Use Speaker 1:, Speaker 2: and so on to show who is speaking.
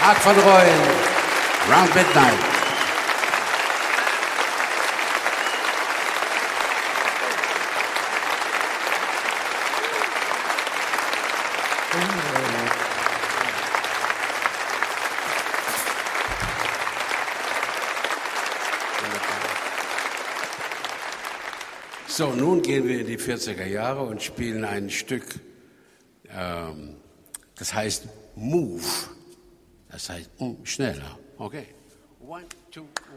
Speaker 1: Art van Rooyen, Round Midnight. So, nun gehen wir in die 40er Jahre und spielen ein Stück, das heißt Move. Das heißt schneller. Okay. 1, 2,